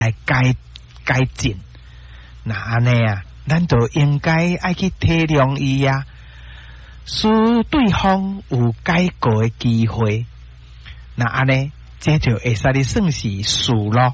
来改进。那安尼啊，咱就应该爱去体谅伊啊，使对方有改过的机会。那安尼，这就会使你算是事咯。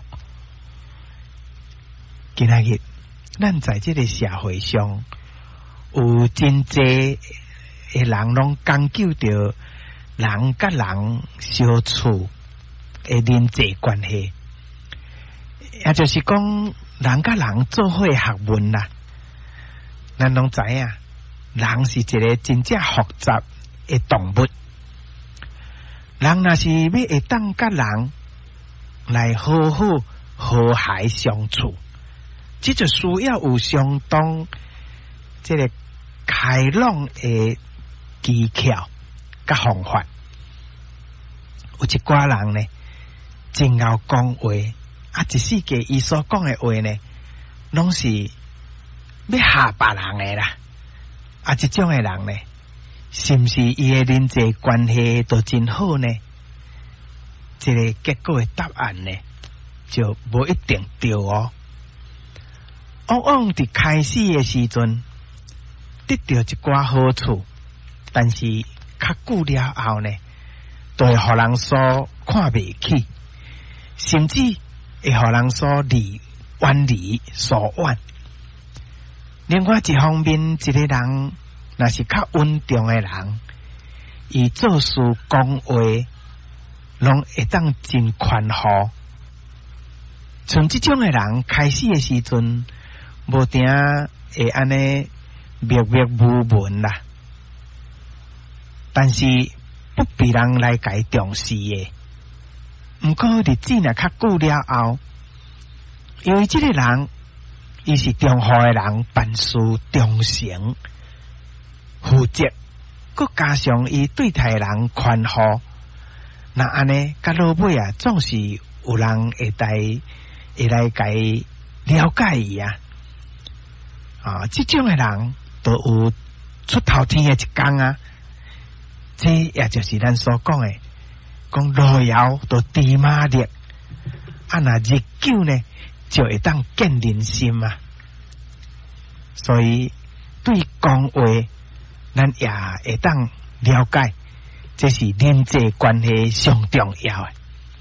今仔日，咱在这个社会上，有真济的人拢讲究着人甲人相处的人际关系，也就是讲人甲人做伙学问啦。咱拢知影，人是一个真正复杂的动物。人若是要会当甲人来好好和谐相处，这就需要有相当这个开朗的技巧甲方法。有一寡人呢，真会讲话，一世界伊所讲的话呢，拢是要吓别人的啦。这种的人呢，是不是伊的人际关系都真好呢？这个结果的答案呢，就无一定对哦。往往伫开始的时阵得到一寡好处，但是较久了后呢，都会互人所看袂起，甚至会互人所远离所怨。另外一方面，一个人若是较稳重的人，伊做事讲话拢会当真宽厚。像这种的人开始的时阵，无定会安尼默默无闻啦，但是不被人来解重视的。毋过日子若较久了后，因为这个人伊是忠厚的人，办事忠诚负责，佮加上伊对待人宽厚，那安尼甲老尾啊，总是有人会来解了解伊啊。这种的人都有出头天的一天啊。这也就是咱所讲的，讲路遥都知马力，那日久呢，就会当见人心啊。所以对讲话，咱也会当了解，这是人际关系上重要的。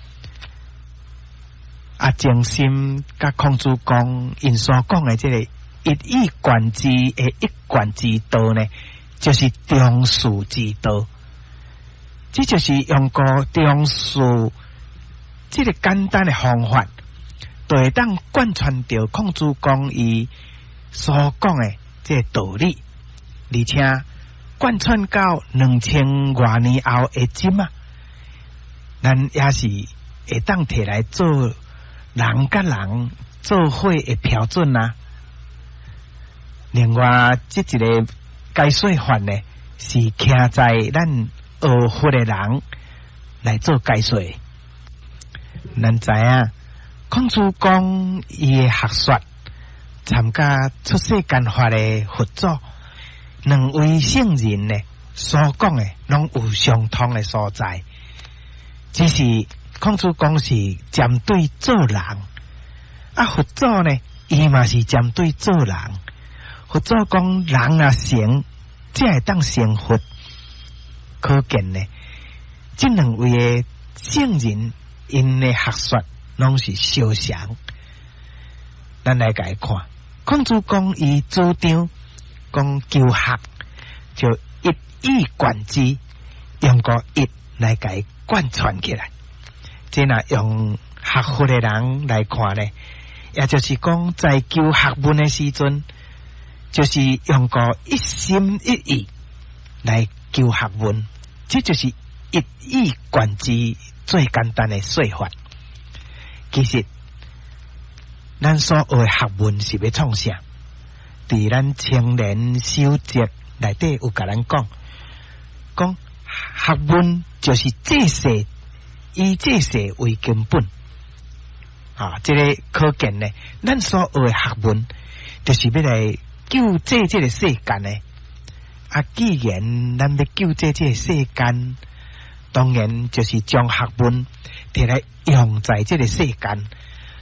静心甲孔子讲，因所讲的这个一以贯之的一贯之道呢，就是中士之道。这就是用过中士这个简单的方法，就会当贯穿到孔子讲伊所讲的这个道理，而且贯穿到2000多年后的今啊，咱也是会当摕来做人甲人做伙的标准啊。另外，这一个解说法呢，是徛在咱学佛的人来做解说。咱知影，孔子讲伊的学说参加出世间法的佛祖，两位圣人呢所讲的拢有相同的所在，只是孔子讲是针对做人，佛祖呢伊嘛是针对做人。佛祖讲人啊成，才会当成佛。可见呢，这两位的圣人因的学说拢是相像。咱来解看，孔子讲伊主张讲求学，就一以贯之，用个一来解贯穿起来。这若用学佛的人来看呢，也就是讲在求学问的时阵，就是用个一心一意来求学问。这就是一以贯之最简单的说法。其实咱所学的学问是要创啥？伫咱青年守则内底有甲咱讲学问就是这世，以这世为根本。这个可见呢，咱所学的学问就是要来救济这个世间呢。既然咱要救济这个世间，当然就是将学问摕来用在这个世间，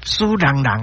主人人